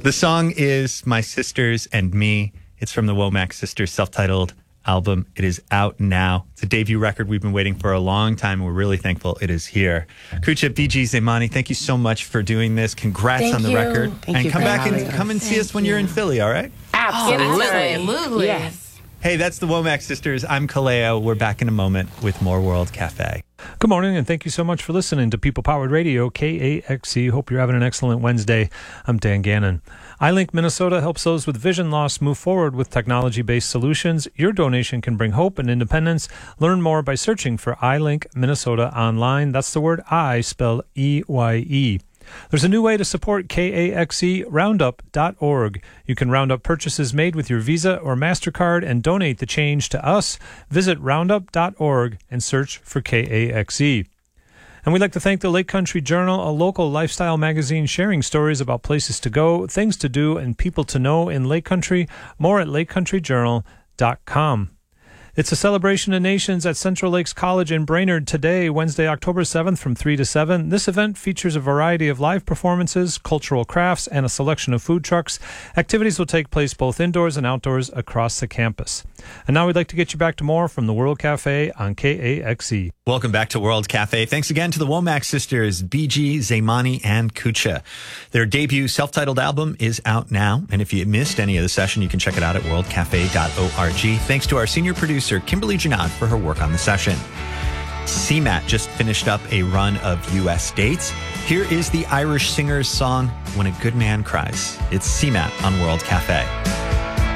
The song is My Sisters and Me. It's from the Womack Sisters self-titled album. It is out now. It's a debut record we've been waiting for a long time. We're really thankful it is here. Kucha, BG, Zaimani, thank you so much for doing this. Congrats on the record. Thank you come back and come and see us when you're in Philly, all right? Absolutely. Yes. Hey, that's the Womack Sisters. I'm Kaleo. We're back in a moment with more World Cafe. Good morning, and thank you so much for listening to People Powered Radio, KAXE. Hope you're having an excellent Wednesday. I'm Dan Gannon. iLink Minnesota helps those with vision loss move forward with technology-based solutions. Your donation can bring hope and independence. Learn more by searching for iLink Minnesota online. That's the word I, spelled E-Y-E. There's a new way to support KAXE, roundup.org. You can round up purchases made with your Visa or MasterCard and donate the change to us. Visit roundup.org and search for KAXE. And we'd like to thank the Lake Country Journal, a local lifestyle magazine sharing stories about places to go, things to do, and people to know in Lake Country. More at lakecountryjournal.com. It's a celebration of nations at Central Lakes College in Brainerd today, Wednesday, October 7th from 3 to 7. This event features a variety of live performances, cultural crafts, and a selection of food trucks. Activities will take place both indoors and outdoors across the campus. And now we'd like to get you back to more from the World Cafe on KAXE. Welcome back to World Cafe. Thanks again to the Womack Sisters, BG, Zaimani, and Kucha. Their debut self-titled album is out now, and if you missed any of the session, you can check it out at worldcafe.org. Thanks to our senior producer, Kimberly Janot, for her work on the session. CMAT just finished up a run of U.S. dates. Here is the Irish singer's song, When a Good Man Cries. It's CMAT on World Cafe.